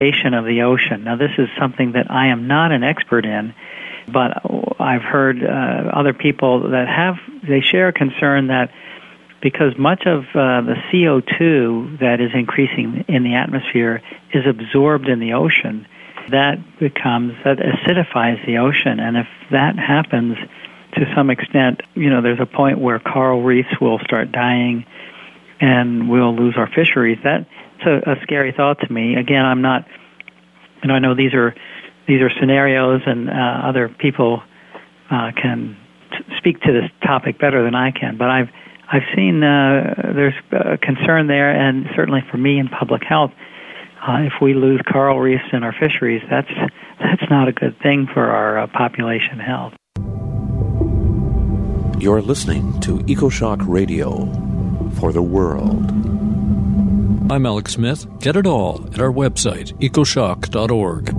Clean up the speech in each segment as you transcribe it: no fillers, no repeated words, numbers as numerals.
of the ocean. Now, this is something that I am not an expert in, but I've heard other people that they share a concern that because much of the CO2 that is increasing in the atmosphere is absorbed in the ocean, that acidifies the ocean. And if that happens to some extent, there's a point where coral reefs will start dying and we'll lose our fisheries. That's a scary thought to me. Again, I'm not, I know these are scenarios, and other people can speak to this topic better than I can, but I've seen there's a concern there, and certainly for me in public health, if we lose coral reefs in our fisheries, that's not a good thing for our population health. You're listening to EcoShock Radio for the world. I'm Alex Smith. Get it all at our website, ecoshock.org.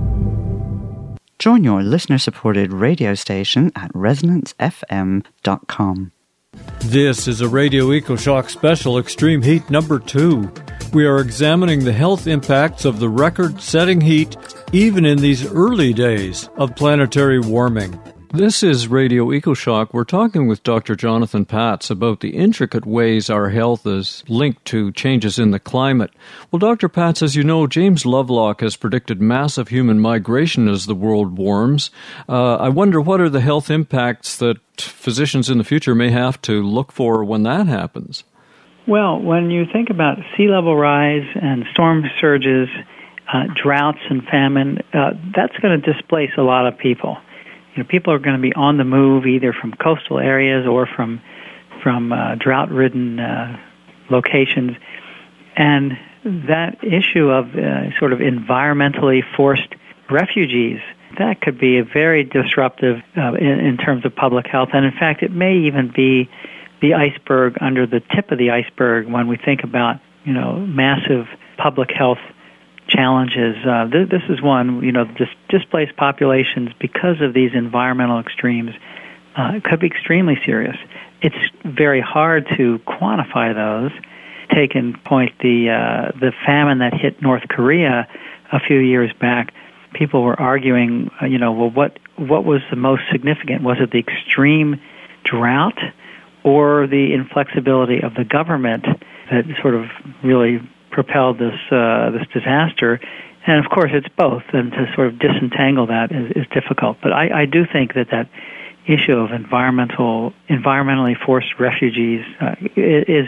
Join your listener-supported radio station at resonancefm.com. This is a Radio EcoShock Special Extreme Heat number 2. We are examining the health impacts of the record-setting heat even in these early days of planetary warming. This is Radio EcoShock. We're talking with Dr. Jonathan Patz about the intricate ways our health is linked to changes in the climate. Well, Dr. Patz, as you know, James Lovelock has predicted massive human migration as the world warms. I wonder, what are the health impacts that physicians in the future may have to look for when that happens? Well, when you think about sea level rise and storm surges, droughts and famine, that's going to displace a lot of people. People are going to be on the move either from coastal areas or from drought-ridden locations. And that issue of sort of environmentally forced refugees, that could be very disruptive in terms of public health. And in fact, it may even be the iceberg under the tip of the iceberg when we think about, massive public health challenges. This is one, displaced populations because of these environmental extremes could be extremely serious. It's very hard to quantify those. Take in point the famine that hit North Korea a few years back. People were arguing, what was the most significant? Was it the extreme drought or the inflexibility of the government that sort of really propelled this disaster? And of course it's both, and to sort of disentangle that is difficult. But I do think that issue of environmentally forced refugees is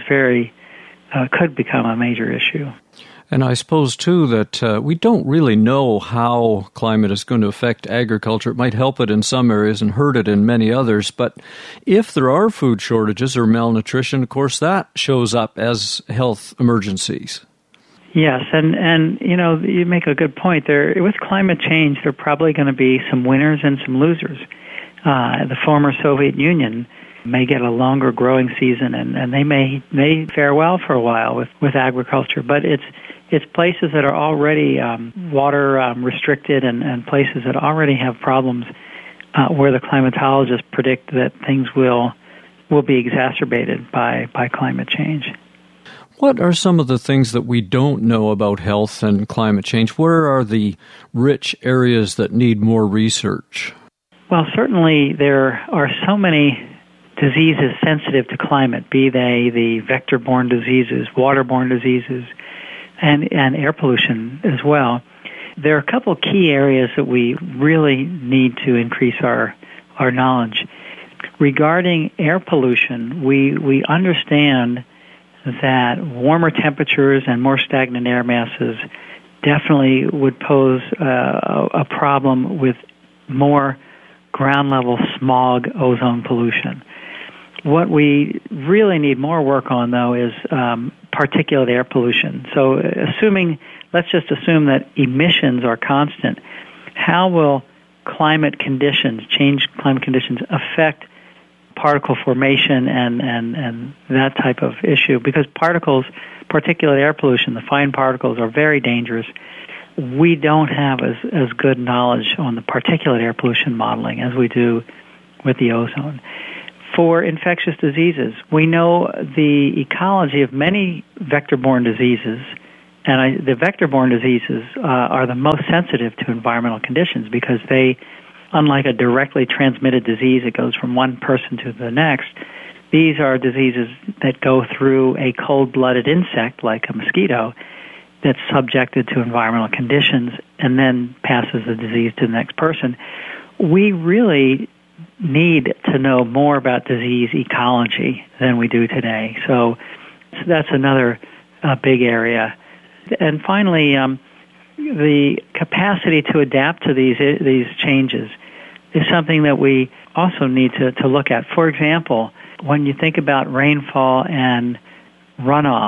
could become a major issue. And I suppose, too, that we don't really know how climate is going to affect agriculture. It might help it in some areas and hurt it in many others. But if there are food shortages or malnutrition, of course, that shows up as health emergencies. Yes, and you make a good point there. With climate change, there are probably going to be some winners and some losers. The former Soviet Union may get a longer growing season, and they may fare well for a while with agriculture. But it's places that are already water restricted and places that already have problems where the climatologists predict that things will be exacerbated by climate change. What are some of the things that we don't know about health and climate change? Where are the rich areas that need more research? Well, certainly there are so many diseases sensitive to climate, be they the vector-borne diseases, waterborne diseases, and air pollution as well. There are a couple of key areas that we really need to increase our knowledge. Regarding air pollution, we understand that warmer temperatures and more stagnant air masses definitely would pose a problem with more ground-level smog ozone pollution. What we really need more work on, though, is particulate air pollution. So let's just assume that emissions are constant. How will changed climate conditions affect particle formation and that type of issue? Because particulate air pollution, the fine particles, are very dangerous. We don't have as good knowledge on the particulate air pollution modeling as we do with the ozone. For infectious diseases, we know the ecology of many vector-borne diseases And the vector-borne diseases are the most sensitive to environmental conditions because they, unlike a directly transmitted disease that goes from one person to the next, these are diseases that go through a cold-blooded insect like a mosquito that's subjected to environmental conditions and then passes the disease to the next person. We really need to know more about disease ecology than we do today. So that's another big area. And finally, the capacity to adapt to these changes is something that we also need to look at. For example, when you think about rainfall and runoff,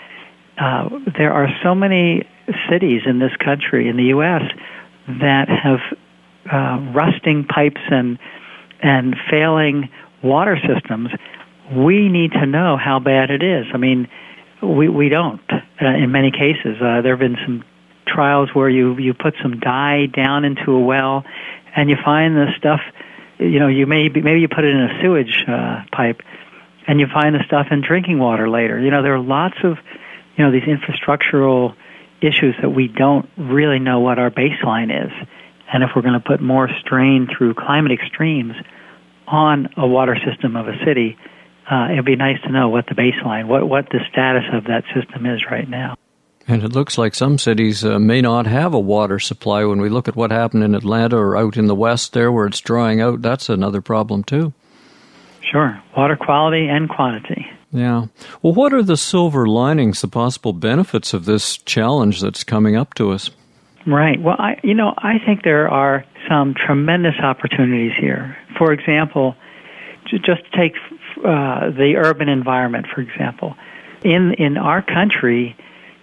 there are so many cities in this country, in the U.S., that have rusting pipes and failing water systems. We need to know how bad it is. I mean, we don't in many cases. There have been some trials where you put some dye down into a well, and you find the stuff. You maybe you put it in a sewage pipe, and you find the stuff in drinking water later. There are lots of these infrastructural issues that we don't really know what our baseline is. And if we're going to put more strain through climate extremes on a water system of a city, it'd be nice to know what the baseline, what the status of that system is right now. And it looks like some cities may not have a water supply. When we look at what happened in Atlanta or out in the west there where it's drying out, that's another problem too. Sure. Water quality and quantity. Yeah. Well, what are the silver linings, the possible benefits of this challenge that's coming up to us? Right. Well, I think there are some tremendous opportunities here. For example, just take the urban environment, for example. In our country,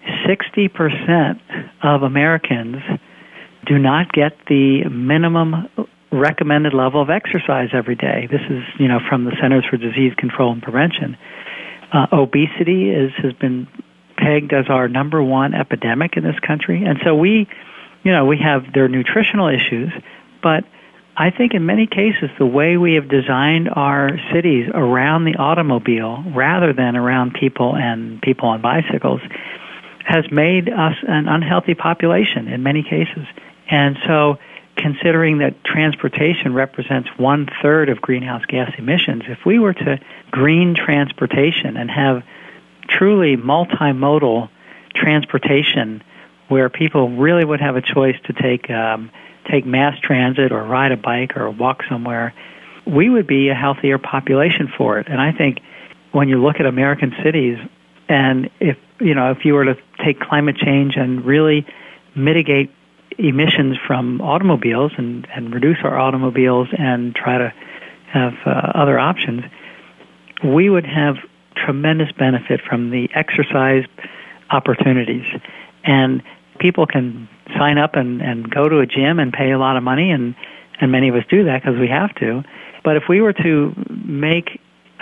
60% of Americans do not get the minimum recommended level of exercise every day. This is, from the Centers for Disease Control and Prevention. Obesity has been pegged as our number one epidemic in this country. And so we have their nutritional issues, but I think in many cases the way we have designed our cities around the automobile rather than around people on bicycles has made us an unhealthy population in many cases. And so considering that transportation represents 1/3 of greenhouse gas emissions, if we were to green transportation and have truly multimodal transportation where people really would have a choice to take mass transit or ride a bike or walk somewhere, we would be a healthier population for it. And I think when you look at American cities, and if you were to take climate change and really mitigate emissions from automobiles and reduce our automobiles and try to have other options, we would have tremendous benefit from the exercise opportunities. And people can sign up and go to a gym and pay a lot of money, and many of us do that because we have to. But if we were to make,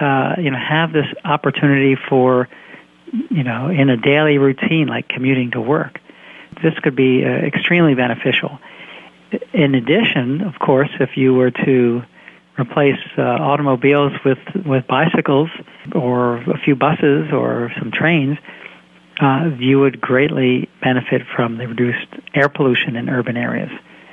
have this opportunity for, in a daily routine like commuting to work, this could be extremely beneficial. In addition, of course, if you were to replace automobiles with bicycles or a few buses or some trains, you would greatly benefit from the reduced air pollution in urban areas.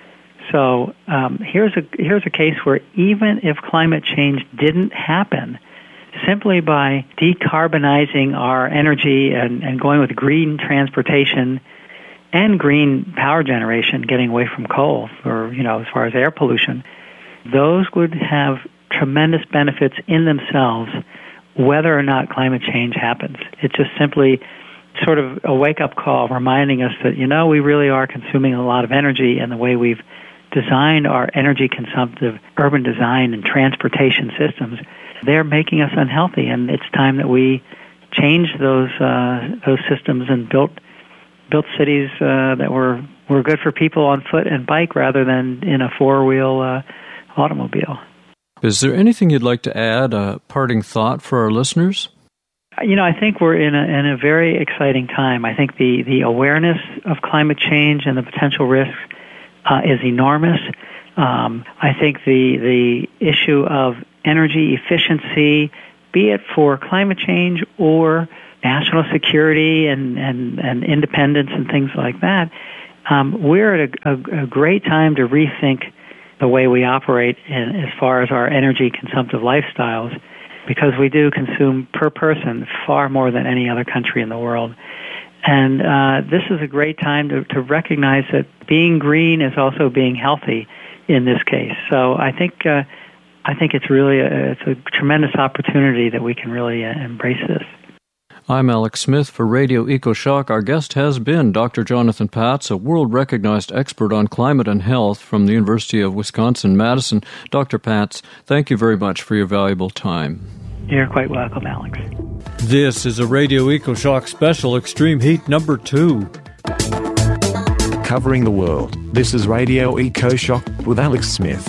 So here's a case where even if climate change didn't happen, simply by decarbonizing our energy and going with green transportation and green power generation, getting away from coal for, as far as air pollution, those would have tremendous benefits in themselves whether or not climate change happens. It's just simply sort of a wake-up call reminding us that, we really are consuming a lot of energy, and the way we've designed our energy-consumptive urban design and transportation systems, they're making us unhealthy, and it's time that we change those systems and built cities that were good for people on foot and bike rather than in a four-wheel automobile. Is there anything you'd like to add, a parting thought for our listeners? I think we're in a very exciting time. I think the awareness of climate change and the potential risks is enormous. I think the issue of energy efficiency, be it for climate change or national security and independence and things like that, we're at a great time to rethink the way we operate as far as our energy consumptive lifestyles, because we do consume per person far more than any other country in the world. And this is a great time to recognize that being green is also being healthy in this case. So I think it's really it's a tremendous opportunity that we can really embrace this. I'm Alex Smith for Radio EcoShock. Our guest has been Dr. Jonathan Patz, a world-recognized expert on climate and health from the University of Wisconsin-Madison. Dr. Patz, thank you very much for your valuable time. You're quite welcome, Alex. This is a Radio EcoShock Special Extreme Heat number 2. Covering the world, this is Radio EcoShock with Alex Smith.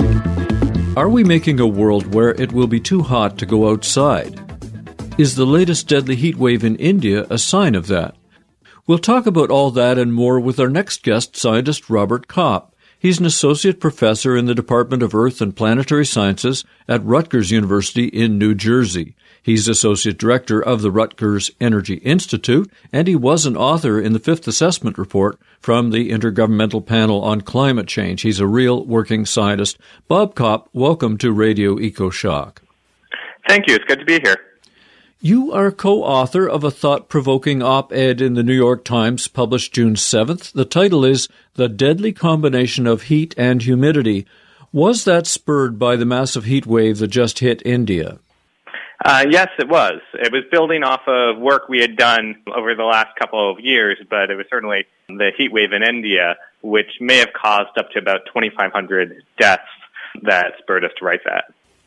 Are we making a world where it will be too hot to go outside? Is the latest deadly heat wave in India a sign of that? We'll talk about all that and more with our next guest, scientist Robert Kopp. He's an associate professor in the Department of Earth and Planetary Sciences at Rutgers University in New Jersey. He's associate director of the Rutgers Energy Institute, and he was an author in the Fifth Assessment Report from the Intergovernmental Panel on Climate Change. He's a real working scientist. Bob Kopp, welcome to Radio EcoShock. Thank you. It's good to be here. You are co-author of a thought-provoking op-ed in the New York Times published June 7th. The title is The Deadly Combination of Heat and Humidity. Was that spurred by the massive heat wave that just hit India? Yes, it was. It was building off of work we had done over the last couple of years, but it was certainly the heat wave in India, which may have caused up to about 2,500 deaths that spurred us to write that.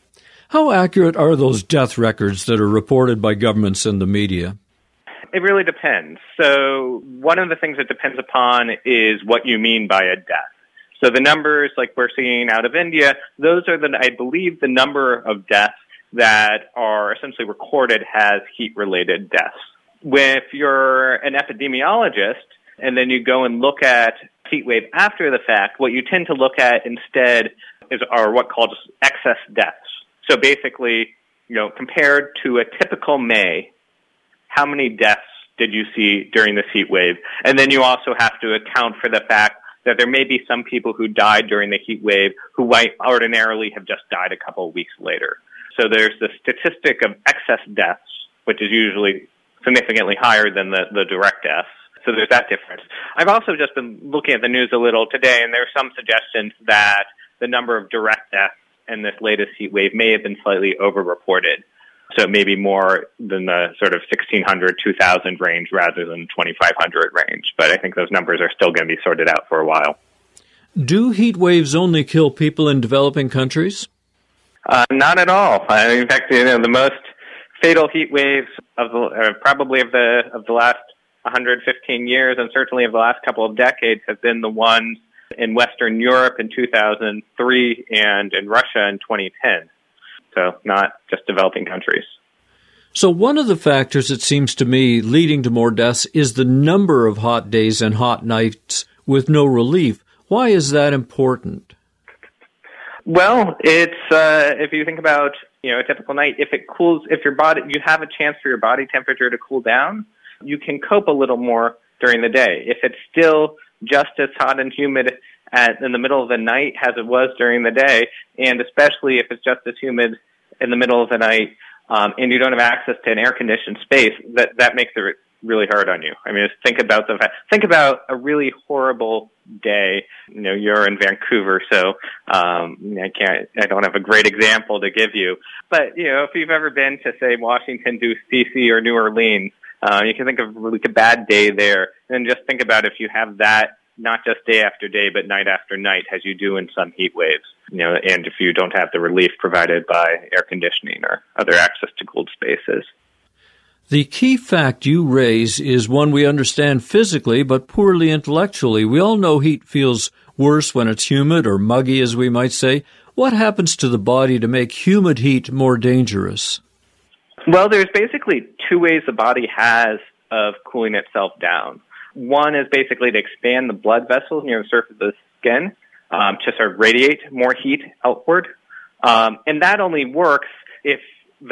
How accurate are those death records that are reported by governments and the media? It really depends. So one of the things it depends upon is what you mean by a death. So the numbers like we're seeing out of India, those are, I believe, the number of deaths that are essentially recorded as heat-related deaths. If you're an epidemiologist and then you go and look at heat wave after the fact, what you tend to look at instead are what called excess deaths. So basically, compared to a typical May, how many deaths did you see during this heat wave? And then you also have to account for the fact that there may be some people who died during the heat wave who might ordinarily have just died a couple of weeks later. So there's the statistic of excess deaths, which is usually significantly higher than the direct deaths. So there's that difference. I've also just been looking at the news a little today, and there's some suggestions that the number of direct deaths in this latest heat wave may have been slightly overreported. So maybe more than the sort of 1,600, 2,000 range rather than 2,500 range. But I think those numbers are still going to be sorted out for a while. Do heat waves only kill people in developing countries? Not at all. In fact, the most fatal heat waves probably of the last 115 years, and certainly of the last couple of decades, have been the ones in Western Europe in 2003 and in Russia in 2010. So not just developing countries. So one of the factors, it seems to me, leading to more deaths is the number of hot days and hot nights with no relief. Why is that important? Well, it's if you think about a typical night, if you have a chance for your body temperature to cool down, you can cope a little more during the day. If it's still just as hot and humid in the middle of the night as it was during the day, and especially if it's just as humid in the middle of the night, and you don't have access to an air-conditioned space, that makes it really hard on you. I mean, just think about a really horrible day. You're in Vancouver, so I don't have a great example to give you. But if you've ever been to, say, Washington, D.C., or New Orleans, you can think of like a bad day there, and just think about if you have that not just day after day, but night after night, as you do in some heat waves. And if you don't have the relief provided by air conditioning or other access to cooled spaces. The key fact you raise is one we understand physically, but poorly intellectually. We all know heat feels worse when it's humid or muggy, as we might say. What happens to the body to make humid heat more dangerous? Well, there's basically two ways the body has of cooling itself down. One is basically to expand the blood vessels near the surface of the skin to sort of radiate more heat outward. And that only works if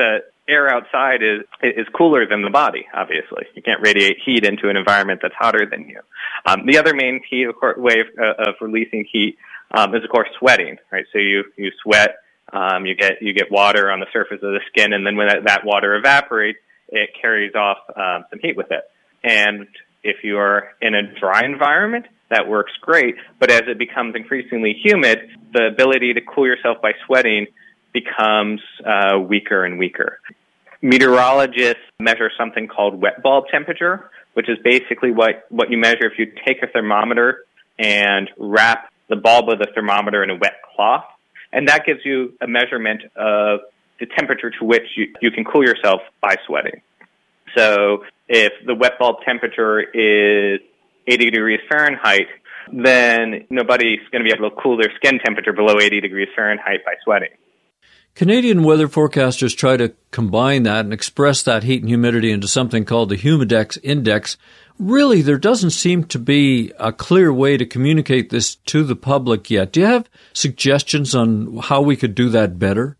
air outside is cooler than the body, obviously. You can't radiate heat into an environment that's hotter than you. The other main way of releasing heat is, of course, sweating, right? So you sweat, you get water on the surface of the skin, and then when that water evaporates, it carries off some heat with it. And if you are in a dry environment, that works great. But as it becomes increasingly humid, the ability to cool yourself by sweating becomes weaker and weaker. Meteorologists measure something called wet bulb temperature, which is basically what you measure if you take a thermometer and wrap the bulb of the thermometer in a wet cloth. And that gives you a measurement of the temperature to which you can cool yourself by sweating. So if the wet bulb temperature is 80 degrees Fahrenheit, then nobody's going to be able to cool their skin temperature below 80 degrees Fahrenheit by sweating. Canadian weather forecasters try to combine that and express that heat and humidity into something called the Humidex Index. Really, there doesn't seem to be a clear way to communicate this to the public yet. Do you have suggestions on how we could do that better?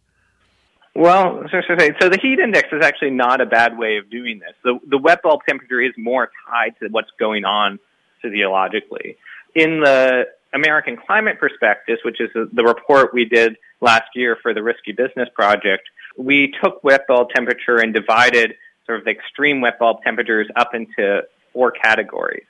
Well, so the heat index is actually not a bad way of doing this. The wet bulb temperature is more tied to what's going on physiologically. In the American Climate Prospectus, which is the report we did last year for the Risky Business Project, we took wet bulb temperature and divided sort of the extreme wet bulb temperatures up into 4 categories.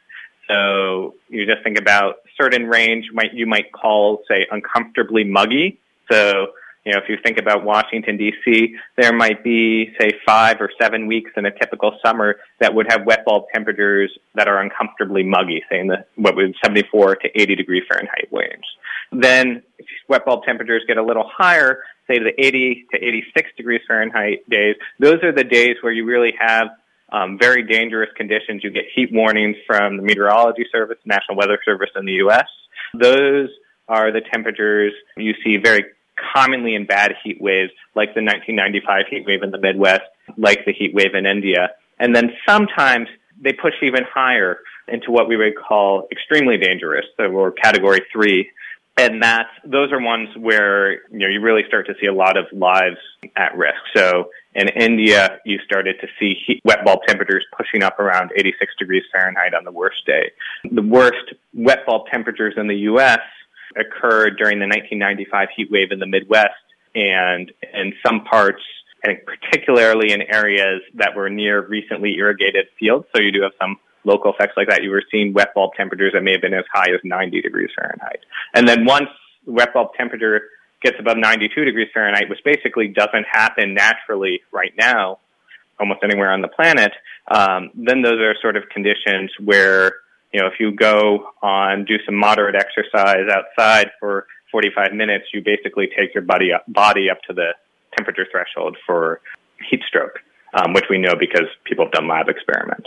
So you just think about certain range you might call, say, uncomfortably muggy. So, if you think about Washington, D.C., there might be, say, 5 or 7 weeks in a typical summer that would have wet bulb temperatures that are uncomfortably muggy, say in the 74 to 80 degree Fahrenheit range. Then if wet bulb temperatures get a little higher, say the 80 to 86 degrees Fahrenheit days, those are the days where you really have very dangerous conditions. You get heat warnings from the Meteorology Service, National Weather Service in the U.S. Those are the temperatures you see very commonly in bad heat waves, like the 1995 heat wave in the Midwest, like the heat wave in India. And then sometimes they push even higher into what we would call extremely dangerous, or category 3. And those are ones where you really start to see a lot of lives at risk. So in India, you started to see wet bulb temperatures pushing up around 86 degrees Fahrenheit on the worst day. The worst wet bulb temperatures in the U.S. occurred during the 1995 heat wave in the Midwest, and in some parts, I think particularly in areas that were near recently irrigated fields, so you do have some local effects like that, you were seeing wet bulb temperatures that may have been as high as 90 degrees Fahrenheit. And then once the wet bulb temperature gets above 92 degrees Fahrenheit, which basically doesn't happen naturally right now, almost anywhere on the planet, then those are sort of conditions where if you go do some moderate exercise outside for 45 minutes, you basically take your body up to the temperature threshold for heat stroke, which we know because people have done lab experiments.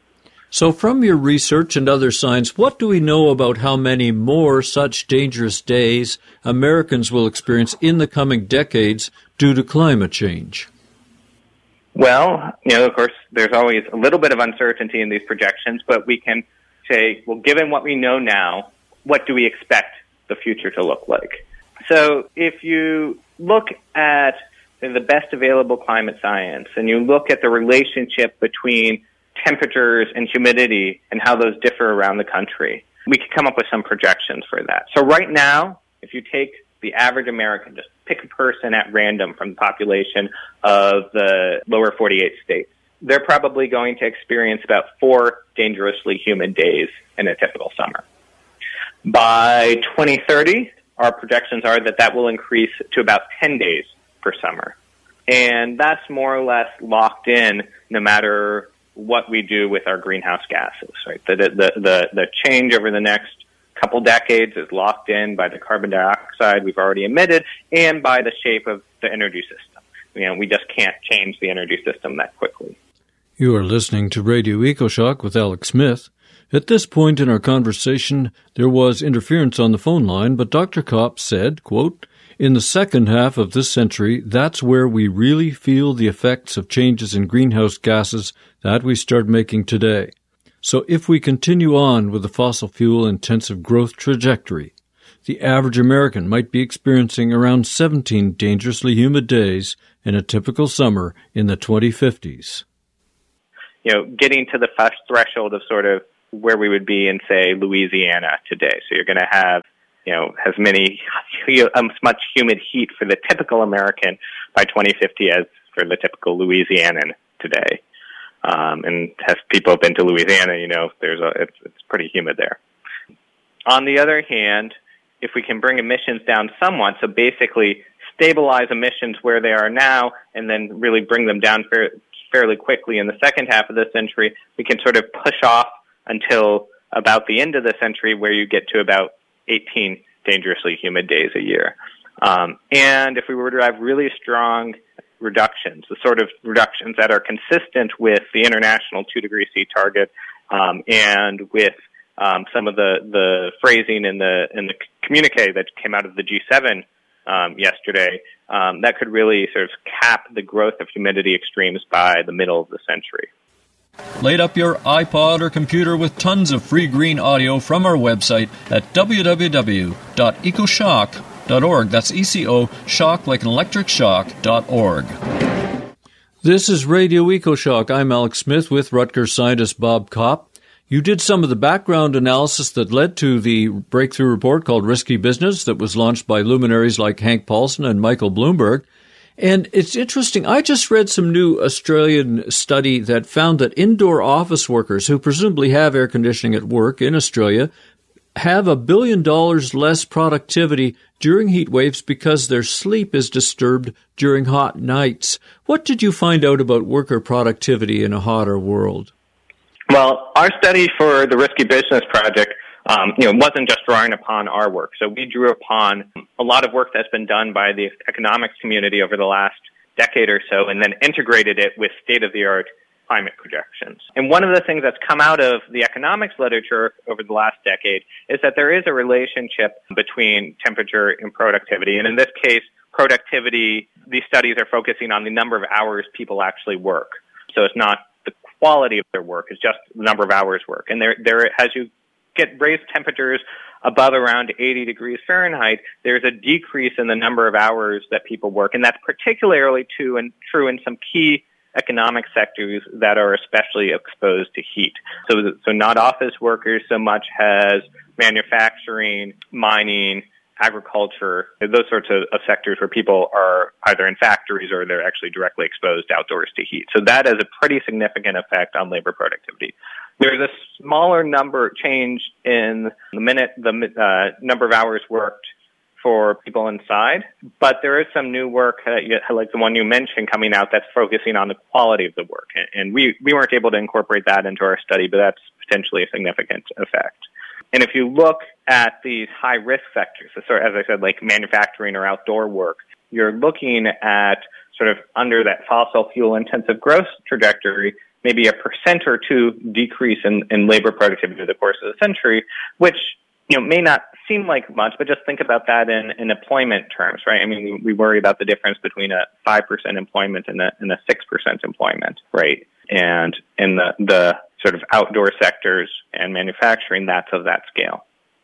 So from your research and other science, what do we know about how many more such dangerous days Americans will experience in the coming decades due to climate change? Well, of course, there's always a little bit of uncertainty in these projections, but we can say, well, given what we know now, what do we expect the future to look like? So if you look at the best available climate science and you look at the relationship between temperatures and humidity and how those differ around the country, we can come up with some projections for that. So right now, if you take the average American, just pick a person at random from the population of the lower 48 states, they're probably going to experience about 4 dangerously humid days in a typical summer. By 2030, our projections are that will increase to about 10 days per summer. And that's more or less locked in no matter what we do with our greenhouse gases, right? The change over the next couple decades is locked in by the carbon dioxide we've already emitted and by the shape of the energy system. We just can't change the energy system that quickly. You are listening to Radio EcoShock with Alex Smith. At this point in our conversation, there was interference on the phone line, but Dr. Kopp said, quote, "In the second half of this century, that's where we really feel the effects of changes in greenhouse gases that we start making today. So if we continue on with the fossil fuel intensive growth trajectory, the average American might be experiencing around 17 dangerously humid days in a typical summer in the 2050s. Getting to the threshold of sort of where we would be in, say, Louisiana today. So you're going to have, as much humid heat for the typical American by 2050 as for the typical Louisianan today. And as people have been to Louisiana, it's pretty humid there. On the other hand, if we can bring emissions down somewhat, so basically stabilize emissions where they are now and then really bring them down fairly quickly in the second half of the century, we can sort of push off until about the end of the century where you get to about 18 dangerously humid days a year. And if we were to have really strong reductions, the sort of reductions that are consistent with the international 2 degrees C target and with some of the phrasing in the communique that came out of the G7 yesterday, that could really sort of cap the growth of humidity extremes by the middle of the century. Light up your iPod or computer with tons of free green audio from our website at www.ecoshock.org. That's ECO, shock like an electric shock.org. This is Radio EcoShock. I'm Alex Smith with Rutgers scientist Bob Kopp. You did some of the background analysis that led to the breakthrough report called Risky Business that was launched by luminaries like Hank Paulson and Michael Bloomberg. And it's interesting. I just read some new Australian study that found that indoor office workers who presumably have air conditioning at work in Australia have $1 billion less productivity during heat waves because their sleep is disturbed during hot nights. What did you find out about worker productivity in a hotter world? Well, our study for the Risky Business Project wasn't just drawing upon our work. So we drew upon a lot of work that's been done by the economics community over the last decade or so and then integrated it with state-of-the-art climate projections. And one of the things that's come out of the economics literature over the last decade is that there is a relationship between temperature and productivity. And in this case, productivity, these studies are focusing on the number of hours people actually work. So it's not the quality of their work, it's just the number of hours work. And there as you get raised temperatures above around 80 degrees Fahrenheit, there's a decrease in the number of hours that people work. And that's particularly true in some key economic sectors that are especially exposed to heat. So not office workers so much as manufacturing, mining, agriculture, those sorts of sectors where people are either in factories or they're actually directly exposed outdoors to heat. So that has a pretty significant effect on labor productivity. There's a smaller number change in the number of hours worked for people inside, but there is some new work, like the one you mentioned, coming out that's focusing on the quality of the work. And we weren't able to incorporate that into our study, but that's potentially a significant effect. And if you look at these high-risk sectors, so as I said, like manufacturing or outdoor work, you're looking at sort of under that fossil fuel-intensive growth trajectory, maybe 1% or 2% decrease in labor productivity over the course of the century, which may not seem like much, but just think about that in employment terms, right? I mean, we worry about the difference between a 5% employment and a 6% employment rate. And in the sort of outdoor sectors and manufacturing, that's of that scale.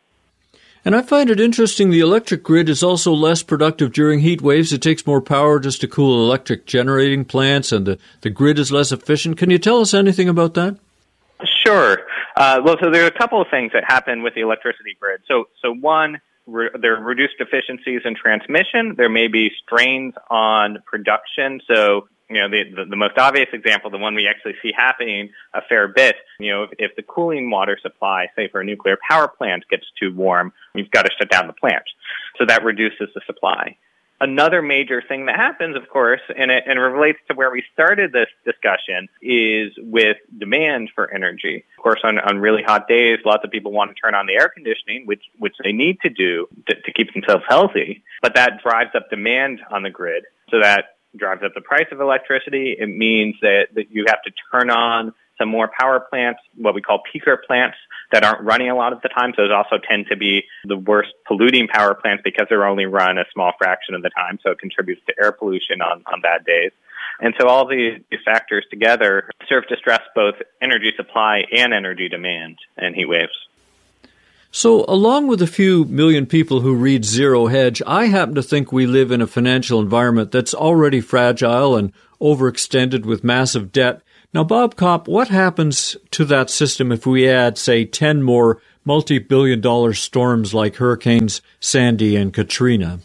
And I find it interesting the electric grid is also less productive during heat waves. It takes more power just to cool electric generating plants, and the grid is less efficient. Can you tell us anything about that? Sure. So there are a couple of things that happen with the electricity grid. So one, there are reduced efficiencies in transmission. There may be strains on production. So the most obvious example, the one we actually see happening a fair bit, if the cooling water supply, say for a nuclear power plant, gets too warm, you've got to shut down the plant. So that reduces the supply. Another major thing that happens, of course, and it relates to where we started this discussion, is with demand for energy. Of course, on really hot days, lots of people want to turn on the air conditioning, which they need to do to keep themselves healthy, but that drives up demand on the grid. So that drives up the price of electricity. It means that you have to turn on some more power plants, what we call peaker plants, that aren't running a lot of the time. So those also tend to be the worst polluting power plants because they're only run a small fraction of the time. So it contributes to air pollution on bad days. And so all these factors together serve to stress both energy supply and energy demand in heat waves. So, along with a few million people who read Zero Hedge, I happen to think we live in a financial environment that's already fragile and overextended with massive debt. Now, Bob Kopp, what happens to that system if we add, say, 10 more multi-billion-dollar storms like Hurricanes Sandy and Katrina?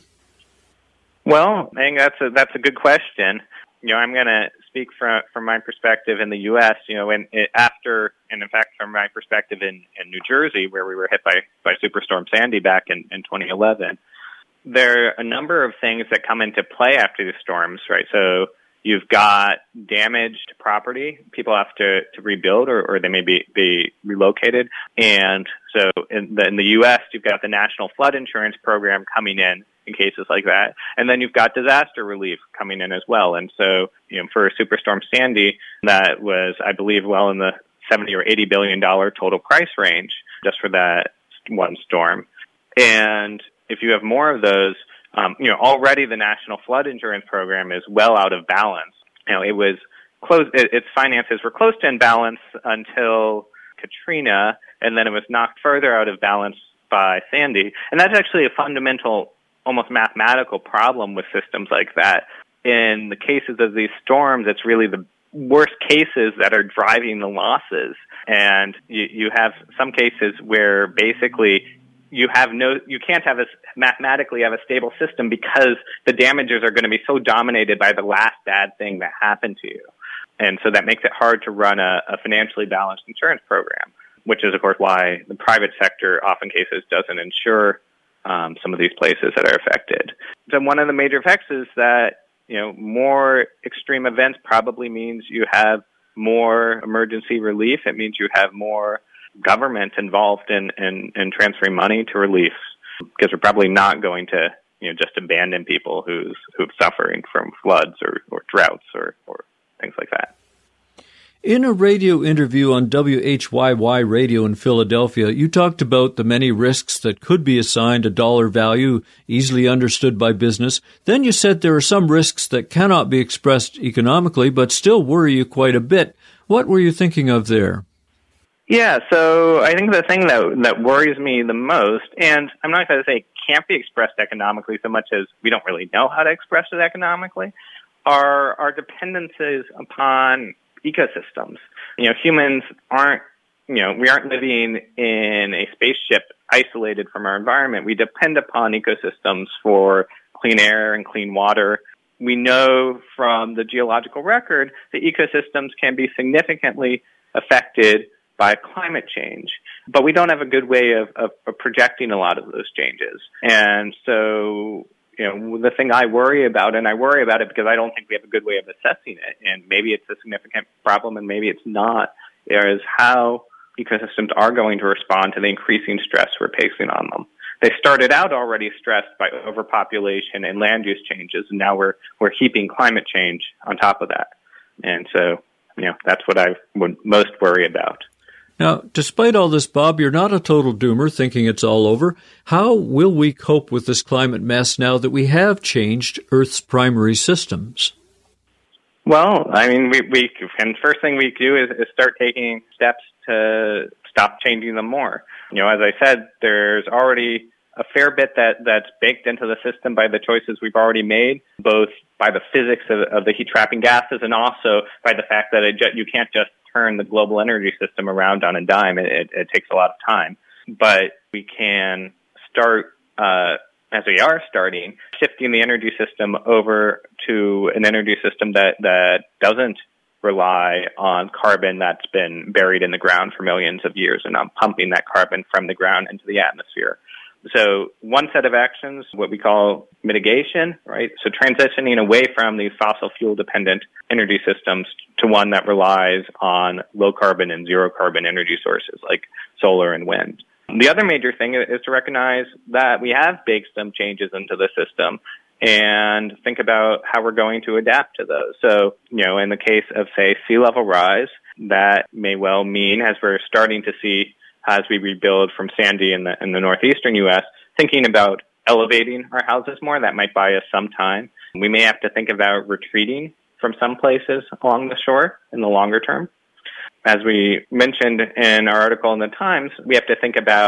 Well, I think that's a good question. I'm going to speak from my perspective in the U.S. And in fact, from my perspective in New Jersey, where we were hit by Superstorm Sandy back in 2011, there are a number of things that come into play after the storms, right? So you've got damaged property. People have to rebuild, or they may be relocated. And so in the U.S., you've got the National Flood Insurance Program coming in cases like that. And then you've got disaster relief coming in as well. And so, for Superstorm Sandy, that was, I believe, well in the $70 or $80 billion total price range just for that one storm. And if you have more of those, already the National Flood Insurance Program is well out of balance. It was close, its finances were close to in balance until Katrina, and then it was knocked further out of balance by Sandy. And that's actually a fundamental, almost mathematical problem with systems like that. In the cases of these storms, it's really the worst cases that are driving the losses. And you have some cases where basically you can't mathematically have a stable system because the damages are going to be so dominated by the last bad thing that happened to you. And so that makes it hard to run a financially balanced insurance program, which is, of course, why the private sector often cases doesn't insure some of these places that are affected. So one of the major effects is that, more extreme events probably means you have more emergency relief. It means you have more government involved in transferring money to relief, because we're probably not going to, just abandon people who've suffering from floods or droughts or things like that. In a radio interview on WHYY Radio in Philadelphia, you talked about the many risks that could be assigned a dollar value easily understood by business. Then you said there are some risks that cannot be expressed economically but still worry you quite a bit. What were you thinking of there? Yeah, so I think the thing that worries me the most, and I'm not going to say it can't be expressed economically so much as we don't really know how to express it economically, are our dependencies upon ecosystems. Humans aren't, we aren't living in a spaceship isolated from our environment. We depend upon ecosystems for clean air and clean water. We know from the geological record that ecosystems can be significantly affected by climate change, but we don't have a good way of projecting a lot of those changes. And so, the thing I worry about, and I worry about it because I don't think we have a good way of assessing it, and maybe it's a significant problem and maybe it's not, is how ecosystems are going to respond to the increasing stress we're placing on them. They started out already stressed by overpopulation and land use changes, and now we're heaping climate change on top of that. And so, that's what I would most worry about. Now, despite all this, Bob, you're not a total doomer thinking it's all over. How will we cope with this climate mess now that we have changed Earth's primary systems? Well, I mean, and first thing we do is start taking steps to stop changing them more. As I said, there's already a fair bit that's baked into the system by the choices we've already made, both by the physics of the heat-trapping gases and also by the fact that you can't just turn the global energy system around on a dime. It takes a lot of time. But we can start, as we are starting, shifting the energy system over to an energy system that doesn't rely on carbon that's been buried in the ground for millions of years and on pumping that carbon from the ground into the atmosphere. So one set of actions, what we call mitigation, right? So transitioning away from these fossil fuel dependent energy systems to one that relies on low carbon and zero carbon energy sources like solar and wind. The other major thing is to recognize that we have baked some changes into the system and think about how we're going to adapt to those. So, in the case of, say, sea level rise, that may well mean, as we're starting to see as we rebuild from Sandy in the northeastern U.S., thinking about elevating our houses more. That might buy us some time. We may have to think about retreating from some places along the shore in the longer term. As we mentioned in our article in the Times, we have to think about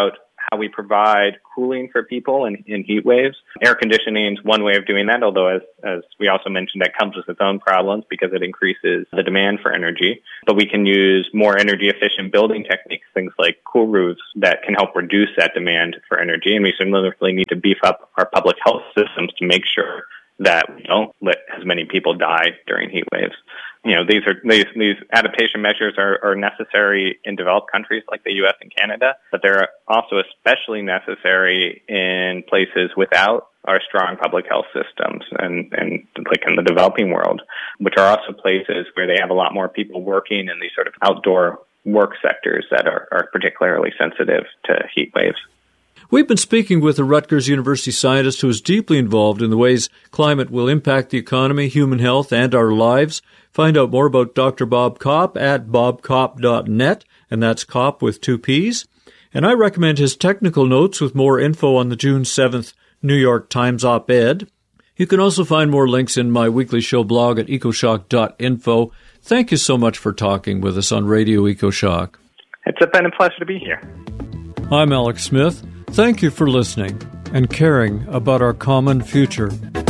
how we provide cooling for people in heat waves. Air conditioning is one way of doing that, although as we also mentioned, that comes with its own problems because it increases the demand for energy. But we can use more energy efficient building techniques, things like cool roofs, that can help reduce that demand for energy. And we similarly need to beef up our public health systems to make sure that we don't let as many people die during heat waves. These adaptation measures are necessary in developed countries like the U.S. and Canada, but they're also especially necessary in places without our strong public health systems and like in the developing world, which are also places where they have a lot more people working in these sort of outdoor work sectors that are particularly sensitive to heat waves. We've been speaking with a Rutgers University scientist who is deeply involved in the ways climate will impact the economy, human health, and our lives. Find out more about Dr. Bob Kopp at bobkopp.net, and that's Kopp with 2 P's. And I recommend his technical notes with more info on the June 7th New York Times op-ed. You can also find more links in my weekly show blog at ecoshock.info. Thank you so much for talking with us on Radio EcoShock. It's been a pleasure to be here. I'm Alex Smith. Thank you for listening and caring about our common future.